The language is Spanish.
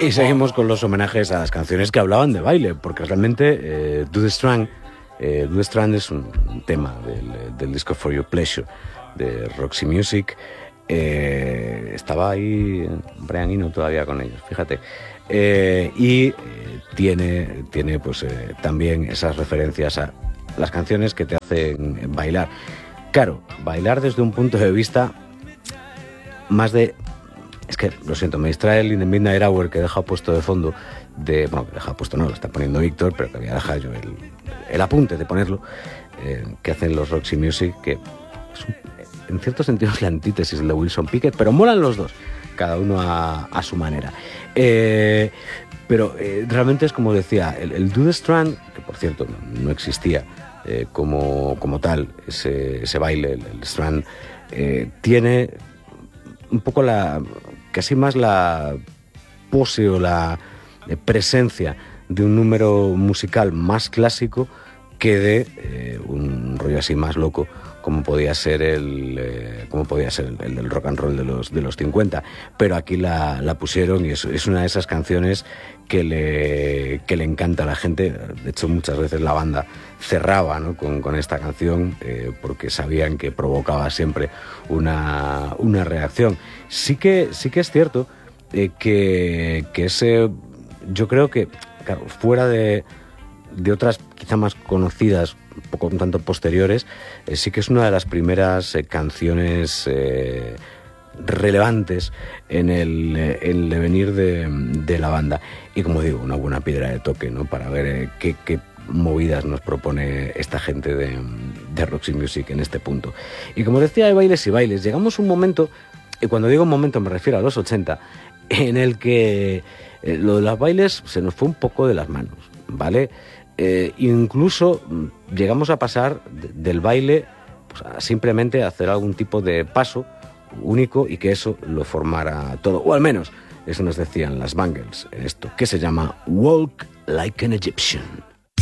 Y seguimos con los homenajes a las canciones que hablaban de baile, porque realmente Do the Strand es un tema del disco For Your Pleasure de Roxy Music. Estaba ahí Brian Eno todavía con ellos, fíjate. Tiene pues también esas referencias a las canciones que te hacen bailar. Claro, bailar desde un punto de vista más de... Es que, lo siento, me distrae el In the Midnight Hour que he dejado puesto de fondo, bueno, que he dejado puesto no, lo está poniendo Víctor, pero que había dejado yo el apunte de ponerlo, que hacen los Roxy Music, que es en cierto sentido es la antítesis de Wilson Pickett, pero molan los dos, cada uno a su manera. Pero realmente es como decía, el Do the Strand, que por cierto no existía como tal, ese baile, el Strand, tiene un poco casi más la pose o la presencia de un número musical más clásico que de un rollo así más loco como podía ser el del rock and roll de los 50, pero aquí la pusieron y es una de esas canciones que le encanta a la gente. De hecho, muchas veces la banda cerraba, ¿no?, con esta canción porque sabían que provocaba siempre una reacción. Sí que es cierto que ese, yo creo que, claro, fuera de otras quizá más conocidas, un tanto posteriores, sí que es una de las primeras canciones relevantes en el devenir de la banda. Y como digo, una buena piedra de toque, ¿no?, para ver qué movidas nos propone esta gente de Roxy Music en este punto. Y como decía, hay bailes y bailes. Llegamos a un momento, y cuando digo un momento me refiero a los 80, en el que lo de los bailes se nos fue un poco de las manos, ¿vale? Incluso llegamos a pasar del baile pues, a simplemente hacer algún tipo de paso único y que eso lo formara todo, o al menos eso nos decían las Bangles en esto que se llama Walk Like an Egyptian.